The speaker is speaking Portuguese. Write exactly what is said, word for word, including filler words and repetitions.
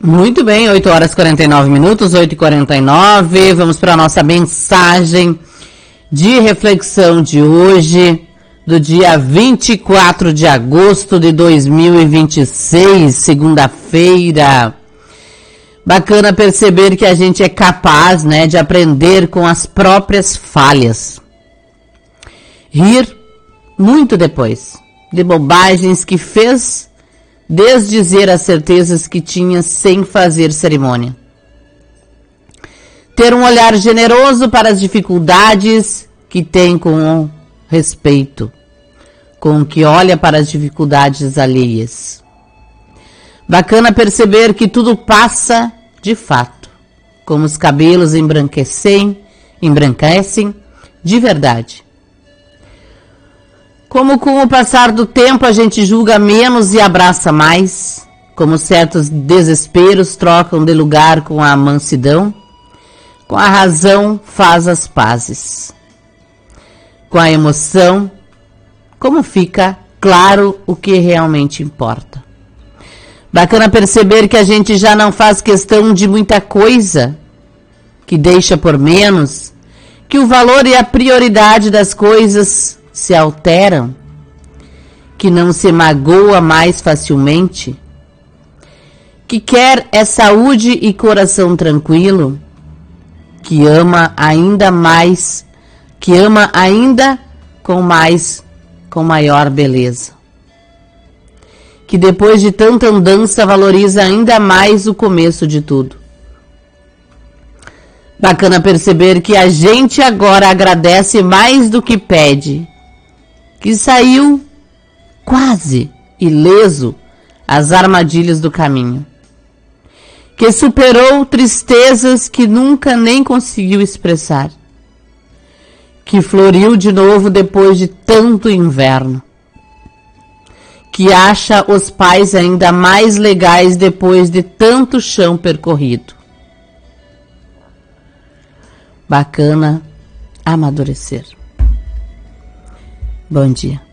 Muito bem, oito horas e quarenta e nove minutos, oito e quarenta e nove. Vamos para a nossa mensagem de reflexão de hoje, do dia vinte e quatro de agosto de dois mil e vinte e seis, segunda-feira. Bacana perceber que a gente é capaz, né, de aprender com as próprias falhas. Rir muito depois de bobagens que fez, desdizer as certezas que tinha sem fazer cerimônia. Ter um olhar generoso para as dificuldades que tem com respeito, com que olha para as dificuldades alheias. Bacana perceber que tudo passa de fato, como os cabelos embranquecem, embranquecem de verdade. Como com o passar do tempo a gente julga menos e abraça mais, como certos desesperos trocam de lugar com a mansidão, com a razão faz as pazes. Com a emoção, como fica claro o que realmente importa. Bacana perceber que a gente já não faz questão de muita coisa, que deixa por menos, que o valor e a prioridade das coisas se alteram, que não se magoa mais facilmente, que quer é saúde e coração tranquilo, que ama ainda mais, que ama ainda com mais, com maior beleza, que depois de tanta andança valoriza ainda mais o começo de tudo. Bacana perceber que a gente agora agradece mais do que pede, que saiu quase ileso às armadilhas do caminho, que superou tristezas que nunca nem conseguiu expressar, que floriu de novo depois de tanto inverno, que acha os pais ainda mais legais depois de tanto chão percorrido. Bacana amadurecer. Bom dia.